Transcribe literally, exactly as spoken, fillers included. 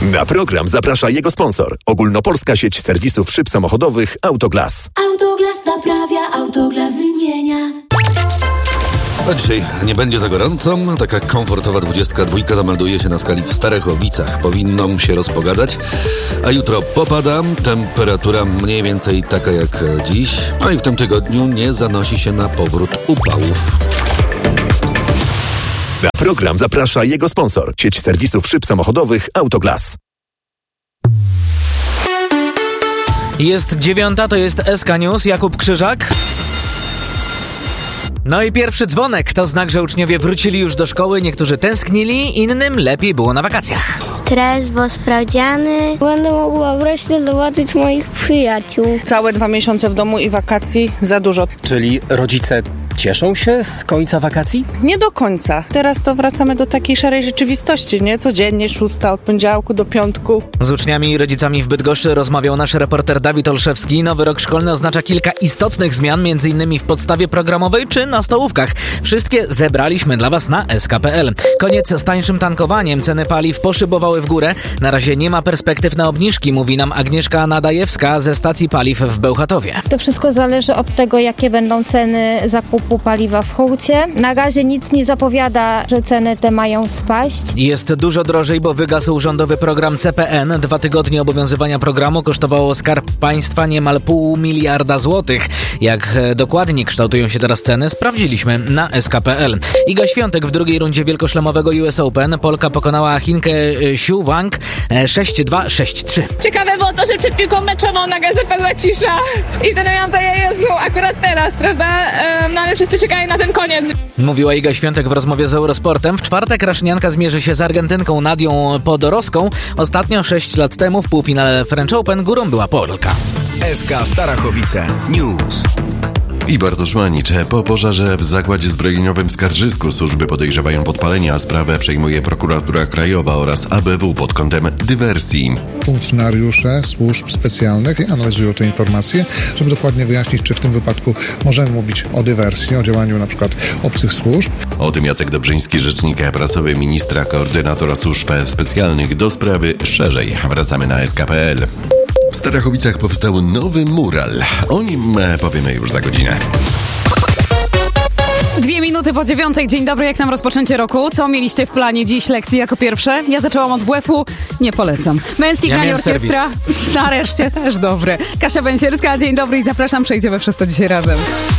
Na program zaprasza jego sponsor. Ogólnopolska sieć serwisów szyb samochodowych Autoglas. Autoglas naprawia, Autoglas wymienia. A dzisiaj nie będzie za gorąco. Taka komfortowa dwudziestka dwójka zamelduje się na skali w Starechowicach. Powinno się rozpogadzać. A jutro popada. Temperatura mniej więcej taka jak dziś. No i w tym tygodniu nie zanosi się na powrót upałów. Na program zaprasza jego sponsor. Sieć serwisów szyb samochodowych Autoglas. Jest dziewiąta, to jest S K News. Jakub Krzyżak. No i pierwszy dzwonek to znak, że uczniowie wrócili już do szkoły. Niektórzy tęsknili, innym lepiej było na wakacjach. Stres, bo sprawdziany. Będę mogła wreszcie zobaczyć moich przyjaciół. Całe dwa miesiące w domu i wakacji za dużo. Czyli rodzice cieszą się z końca wakacji? Nie do końca. Teraz to wracamy do takiej szarej rzeczywistości, nie? Codziennie szósta od poniedziałku do piątku. Z uczniami i rodzicami w Bydgoszczy rozmawiał nasz reporter Dawid Olszewski. Nowy rok szkolny oznacza kilka istotnych zmian, między innymi w podstawie programowej czy na stołówkach. Wszystkie zebraliśmy dla Was na S K kropka P L. Koniec z tańszym tankowaniem. Ceny paliw poszybowały w górę. Na razie nie ma perspektyw na obniżki, mówi nam Agnieszka Nadajewska ze stacji paliw w Bełchatowie. To wszystko zależy od tego, jakie będą ceny zakupu paliwa w hucie. Na razie nic nie zapowiada, że ceny te mają spaść. Jest dużo drożej, bo wygasł rządowy program C P N. Dwa tygodnie obowiązywania programu kosztowało Skarb Państwa niemal pół miliarda złotych. Jak dokładnie kształtują się teraz ceny, sprawdziliśmy na S K kropka P L. Iga Świątek w drugiej rundzie wielkoszlemowego U S Open. Polka pokonała Chinkę Xu Wang sześć dwa sześć trzy. Ciekawe było to, że przed piłką meczową na G Z P była cisza i zastanawiałam się, Jezu, akurat teraz, prawda? No ale wszyscy czekają na ten koniec. Mówiła Iga Świątek w rozmowie z Eurosportem. W czwartek Raszynianka zmierzy się z Argentynką Nadią Podorowską. Ostatnio sześć lat temu w półfinale French Open górą była Polka. S K Starachowice News. I Bartosz Manicz. Po pożarze w zakładzie zbrojeniowym w Skarżysku służby podejrzewają podpalenia, a sprawę przejmuje prokuratura krajowa oraz A B W pod kątem dywersji. Funkcjonariusze służb specjalnych analizują te informacje, żeby dokładnie wyjaśnić, czy w tym wypadku możemy mówić o dywersji, o działaniu na przykład obcych służb. O tym Jacek Dobrzyński, rzecznik prasowy ministra koordynatora służb specjalnych do sprawy szerzej. Wracamy na S K kropka P L. W Starachowicach powstał nowy mural. O nim powiemy już za godzinę. Dwie minuty po dziewiątej. Dzień dobry, jak nam rozpoczęcie roku? Co mieliście w planie dziś lekcji jako pierwsze? Ja zaczęłam od W F-u. Nie polecam. Męski ja granie orkiestra. Nareszcie też dobre. Kasia Bęsierska, dzień dobry i zapraszam. Przejdziemy przez to dzisiaj razem.